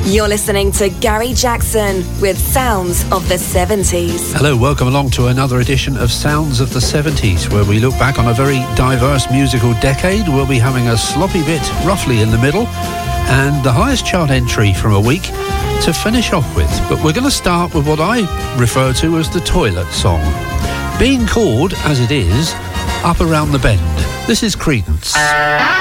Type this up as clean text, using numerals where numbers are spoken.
You're listening to Gary Jackson with Sounds of the 70s. Hello, welcome along to another edition of Sounds of the 70s, where we look back on a very diverse musical decade. We'll be having a sloppy bit roughly in the middle and the highest chart entry from a week to finish off with. But we're going to start with what I refer to as the toilet song, being called, as it is, Up Around the Bend. This is Creedence.